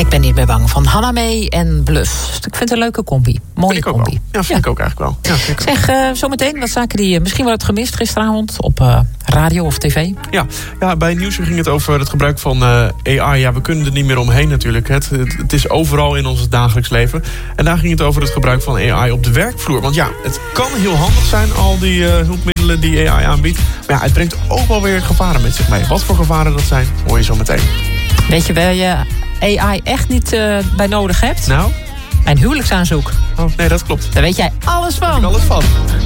Ik ben niet meer bang van Hanna May en Bluff. Ik vind het een leuke combi. Mooie combi. Ja, vind ik ook eigenlijk wel. Ja, zeg, zometeen wat zaken die misschien wel hebt gemist gisteravond op radio of tv. Ja, bij Nieuwsuur ging het over het gebruik van AI. Ja, we kunnen er niet meer omheen natuurlijk. Het is overal in ons dagelijks leven. En daar ging het over het gebruik van AI op de werkvloer. Want ja, het kan heel handig zijn, al die hulpmiddelen die AI aanbiedt. Maar ja, het brengt ook wel weer gevaren met zich mee. Wat voor gevaren dat zijn, hoor je zo meteen. Weet je waar je AI echt niet bij nodig hebt? Nou? Mijn huwelijksaanzoek. Oh, nee, dat klopt. Daar weet jij alles van. Daar weet ik alles van.